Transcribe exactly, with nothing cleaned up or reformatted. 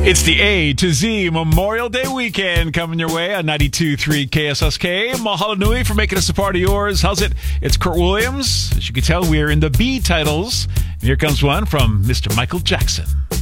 It's the A to Z Memorial Day weekend coming your way on ninety-two point three K S S K. Mahalo nui for making us a part of yours. How's it? It's Kurt Williams. As you can tell, we are in the B titles. And here comes one from Mister Michael Jackson.